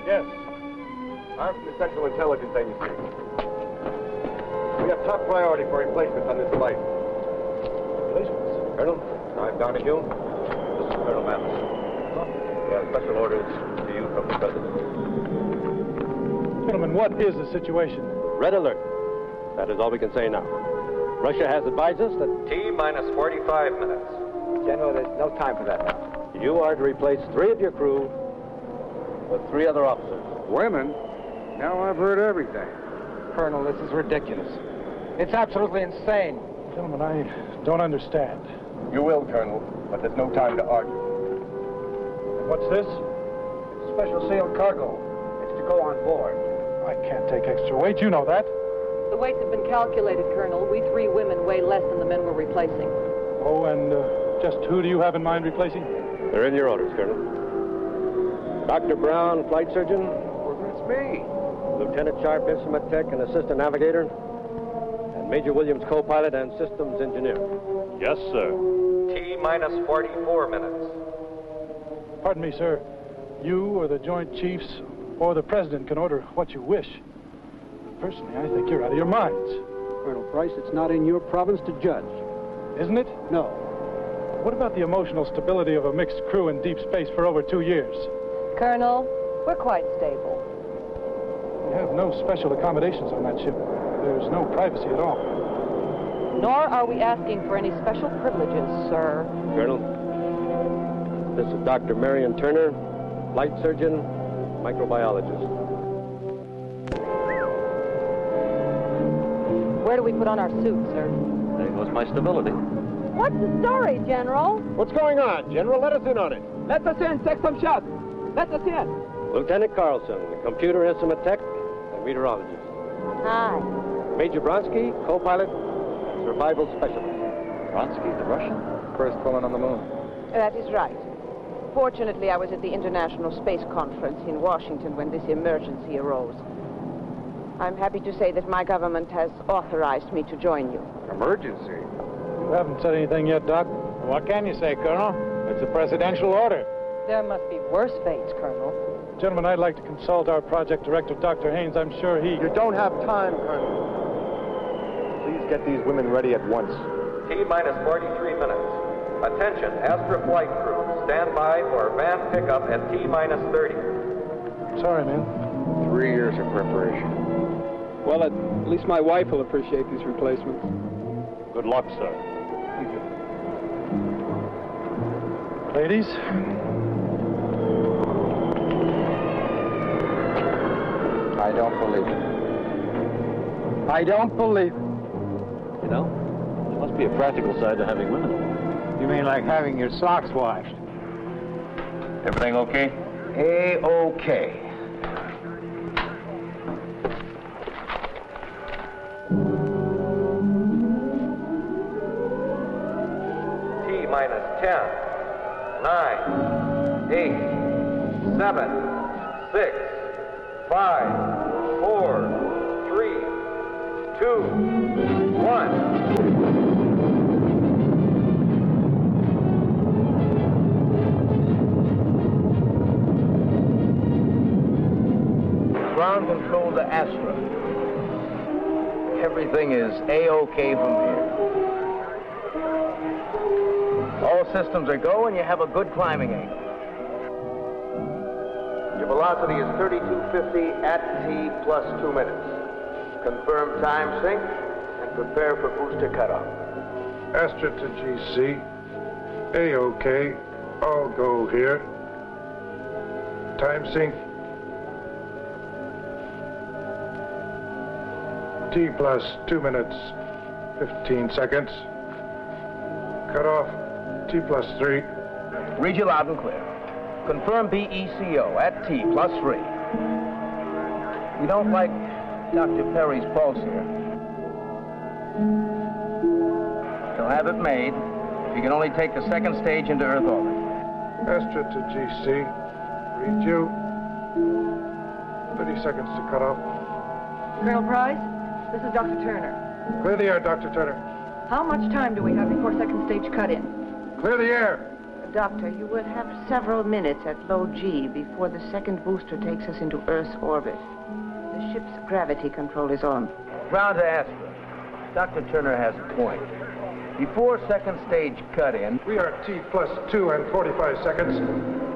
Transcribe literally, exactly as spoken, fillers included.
Yes. I'm from the Central Intelligence Agency. We have top priority for replacements on this flight. Replacements? Colonel, I'm Donahue. This is Colonel Mathis. We have special orders to you from the President. Gentlemen, what is the situation? Red alert. That is all we can say now. Russia has advised us that... T minus forty-five minutes. General, there's no time for that now. You are to replace three of your crew with three other officers. Women? Now I've heard everything. Colonel, this is ridiculous. It's absolutely insane. Gentlemen, I don't understand. You will, Colonel, but there's no time to argue. What's this? Special sealed cargo. It's to go on board. I can't take extra weight. You know that. The weights have been calculated, Colonel. We three women weigh less than the men we're replacing. Oh, and uh, just who do you have in mind replacing? They're in your orders, Colonel. Doctor Brown, flight surgeon. Well, it's me. Lieutenant Sharp, instrument tech and assistant navigator. And Major Williams, co-pilot and systems engineer. Yes, sir. T minus forty-four minutes. Pardon me, sir. You or the Joint Chiefs or the President can order what you wish. Personally, I think you're out of your minds. Colonel Price, it's not in your province to judge. Isn't it? No. What about the emotional stability of a mixed crew in deep space for over two years? Colonel, we're quite stable. We have no special accommodations on that ship. There's no privacy at all. Nor are we asking for any special privileges, sir. Colonel, this is Doctor Marion Turner, flight surgeon, microbiologist. Where do we put on our suits, sir? There goes my stability. What's the story, General? What's going on, General? Let us in on it. Let us in, take some shots. Let us in. Lieutenant Carlson, computer instrument tech and meteorologist. Hi. Major Bronsky, co-pilot and survival specialist. Bronsky, the Russian? First woman on the moon. That is right. Fortunately, I was at the International Space Conference in Washington when this emergency arose. I'm happy to say that my government has authorized me to join you. Emergency? You haven't said anything yet, Doc. What can you say, Colonel? It's a presidential order. There must be worse fates, Colonel. Gentlemen, I'd like to consult our project director, Doctor Haynes. I'm sure he... You don't have time, Colonel. Please get these women ready at once. T minus forty-three minutes. Attention, Astra flight crew. Stand by for van pickup at T minus thirty. Sorry, man. Three years of preparation. Well, at least my wife will appreciate these replacements. Good luck, sir. Thank you. Ladies, I don't believe it. I don't believe it. You know, there must be a practical side to having women. You mean like having your socks washed? Everything okay? A-okay. T minus ten, nine, eight, seven, six, five, four, three, two, one. Ground control to Astra. Everything is A-okay from here. All systems are go and you have a good climbing angle. Your velocity is thirty-two fifty at T plus two minutes. Confirm time sync and prepare for booster cutoff. Astra to G C. A-okay. I'll go here. Time sync. T plus two minutes, fifteen seconds. Cut off. T plus three. Read you loud and clear. Confirm B E C O at T plus three. We don't like Doctor Perry's pulse here. He'll have it made if he can only take the second stage into Earth orbit. Astra to G C. Read you. thirty seconds to cut off. Colonel Price, this is Doctor Turner. Clear the air, Doctor Turner. How much time do we have before second stage cut-in? Clear the air. Doctor, you will have several minutes at low G before the second booster takes us into Earth's orbit. The ship's gravity control is on. Ground to Astra. Doctor Turner has a point. Before second stage cut-in, We are T plus two and forty-five seconds.